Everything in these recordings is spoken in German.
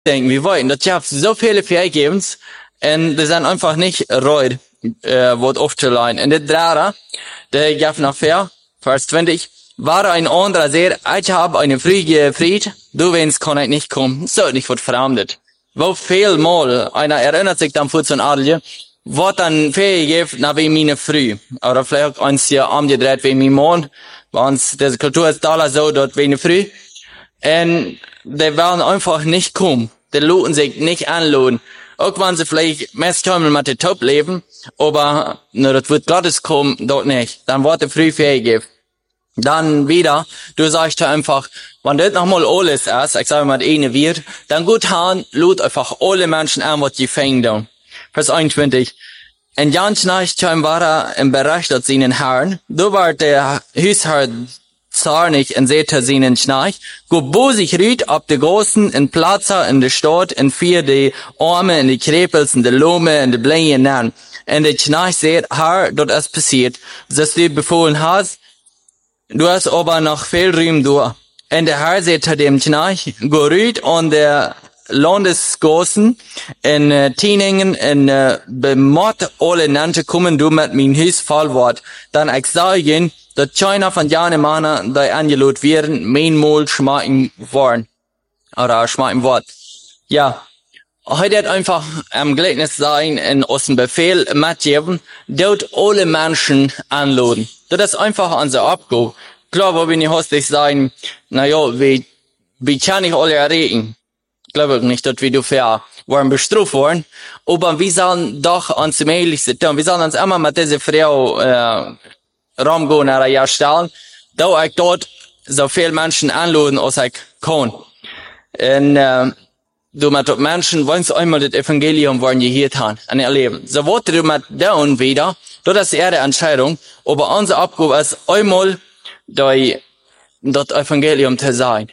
denken, wir wollten, das schafft so viele Vergebens, und die sind einfach nicht reut, wat aufzuleihen. Und der Drader, der gab nachher, Vers 20, war ein anderer sehr, ich habe eine Früh gefried, du wenn's kann ich nicht kommen, so nicht wird verfremdet. Wo viel mal, einer erinnert sich dann vor zu Adelje, was dann fähig na wie meine Früh, oder vielleicht eins hier umgedreht wie mein Mond, bei uns, diese Kultur ist da so, dort wie eine Früh, und die werden einfach nicht kommen, die luden sich nicht anladen, auch wenn sie vielleicht meist kommen mit dem Top leben, aber, nur das wird Gottes kommen, dort nicht, dann wird der Früh fähig. Dann wieder, du sagst einfach, wenn das nochmal alles ist, ich sage mal, eine wird, dann gut haben, lud einfach alle Menschen an, was die fängt. Vers 21. Und ganz nicht war er im Bereich dort seinen Herrn, du war der Hausherr zornig und sehte seinen Schnarch, go sich rüht ab de Großen in Platzer in der Stadt und vier die Arme in die Krepels in die Lohme in die Blähen an. Und der Schnarch seht, Herr, dort ist passiert, dass du befohlen hast, du hast aber noch viel Rühm durch. Und der Herr sagte dem Schnarch, go rüht an der Landesgossen in Tieningen in bemott alle Nante kommen du mit mein Hüs Fallwort. Dann ich sage, dass keiner von jene Männer, die angelot werden, meinmal schmecken worden. Oder schmecken Wort. Ja. Heute hat einfach am Gleichnis sein in aus dem Befehl mitgeben, dort alle Menschen anladen. Das ist einfach unser Abgabe. Klar, wo wir nicht hostig sein, naja, wie kann ich alle erregen? Ich glaube nicht, dass wir dafür waren bestraft worden, aber wir sollen doch uns mählich sein. Wir sollen uns immer mit dieser Frau, rumgehen oder ja stellen, da ich dort so viele Menschen anladen, als ich kann. Und, du mit Menschen wollen einmal das Evangelium wollen gehört haben und erleben. So wird du mit down wieder, das ist eher die Entscheidung, aber unsere Abgabe ist einmal das Evangelium zu sein.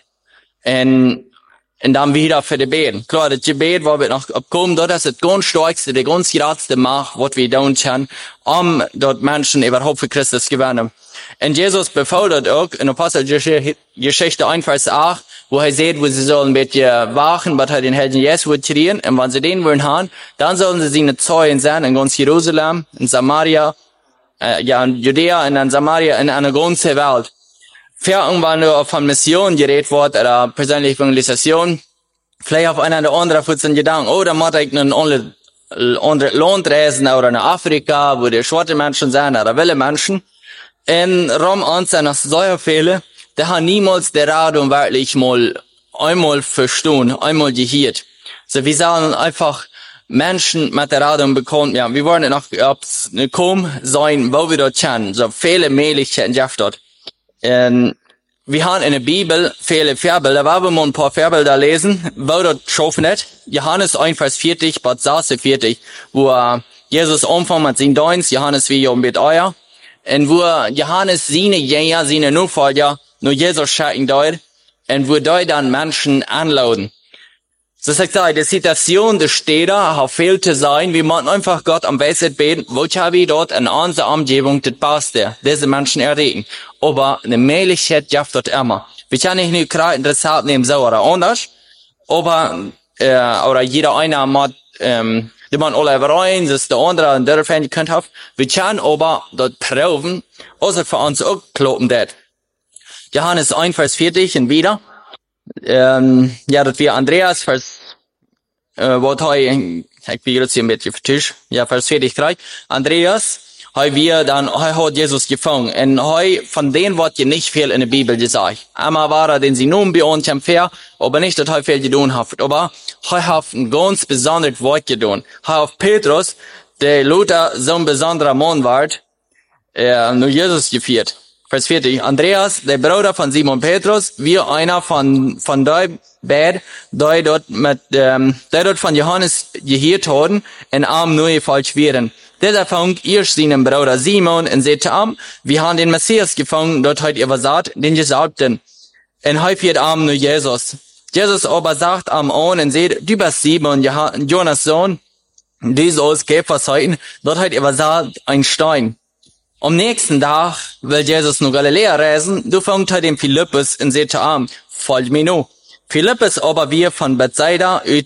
Und dann wieder für die Beten. Klar, das Gebet, wo wir noch abkommen, das ist das ganz stärkste, die ganz größte Macht, was wir tun können, dort Menschen überhaupt für Christus zu gewinnen. Und Jesus befordert auch in Apostelgeschichte 1, Vers 8, wo er sagt, wo sie sollen mit wachen, was er den Helden Jesus trainieren, und wenn sie den wollen haben, dann sollen sie seine Zeugen sein in ganz Jerusalem, in Samaria, in Judäa, in Samaria, in einer ganzen Welt. Für irgendwann nur von Mission geredet wird, oder persönliche Evangelisation, vielleicht auf einer oder anderen für den Gedanken, oh, da muss ich einen andere Land reisen, oder nach Afrika, wo die schwarze Menschen sind, oder welche Menschen. In Rom anzeigen, nach solche Fälle, der hat niemals der Radung wirklich mal einmal verstanden, einmal gehört. So, wir sollen einfach Menschen mit der Radung bekommen, ja, wir wollen noch kommen sein, wo wir dort kennen, so viele Möglichkeiten gibt dort. Wir haben in der Bibel viele Vorbilder, da wollen wir mal ein paar Vorbilder lesen, wo dort schaffen nicht. Johannes 1, Vers 40, Bad Sasse 40, wo Jesus anfängt mit seinen Dienst, Johannes wie mit euer, und wo Johannes seine Jünger, seine Nachfolger, nur Jesus schicken dort, und wo dort dann Menschen anladen. So sagt er, die Situation der Städte hat viel zu sein, wir müssen einfach Gott am besten beten, wo wir dort in unserer Umgebung das Beste, diese Menschen erregen. Aber eine Möglichkeit gibt dort immer. Wir können nicht nur Rezept nehmen, so oder anders, aber, oder jeder einer muss, die man alle rein, das ist der andere, und der Fan, die könnt haben. Wir können aber dort proben, also für uns auch kloppen das. Johannes 1, Vers 40 und wieder. Ja, das wir Andreas, Vers, was ich bin jetzt hier mit auf Tisch, ja, Vers 43. Andreas, hat Jesus gefangen, und von denen wird nicht viel in der Bibel gesagt. Einmal war er, den sie nun bei uns fair, aber nicht, dass viel getan hat, aber hat ein ganz besonderes Wort getan. Auf Petrus, der Luther so ein besonderer Mann war, nur Jesus geführt. Vers 40. Andreas, der Bruder von Simon Petrus, wie einer von der Bad, der dort von Johannes gehört haben, in Arm nur falsch wären. Dieser fang erst seinen Bruder Simon und sagte am, wir haben den Messias gefangen, dort hat ihr gesagt, den Gesalbten. Und heute wird Arm nur Jesus. Jesus aber sagt am an und sagt, du bist Simon, Jonas Sohn, du sollst Käfer sein, dort hat ihr gesagt, ein Stein. Am nächsten Tag will Jesus nach Galiläa reisen, du fängt halt den Philippus und sagt am, folg mir nur. Philippus aber wir von Bethsaida